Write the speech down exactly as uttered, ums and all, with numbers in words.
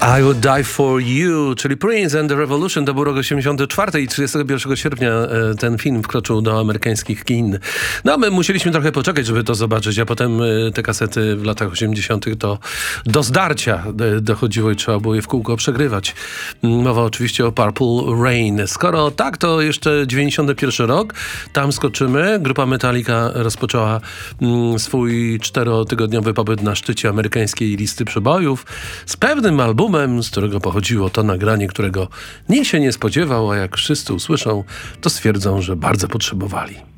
I Would Die For You, czyli Prince and the Revolution. To był rok osiemdziesiąty czwarty i trzydziestego pierwszego sierpnia ten film wkroczył do amerykańskich kin. No a my musieliśmy trochę poczekać, żeby to zobaczyć, a potem te kasety w latach osiemdziesiątych to do zdarcia dochodziło i trzeba było je w kółko przegrywać. Mowa oczywiście o Purple Rain. Skoro tak, to jeszcze dziewięćdziesiąty pierwszy rok. Tam skoczymy. Grupa Metallica rozpoczęła swój czterotygodniowy pobyt na szczycie amerykańskiej listy przebojów z pewnym albumem, z którego pochodziło to nagranie, którego nikt się nie spodziewał, a jak wszyscy usłyszą, to stwierdzą, że bardzo potrzebowali.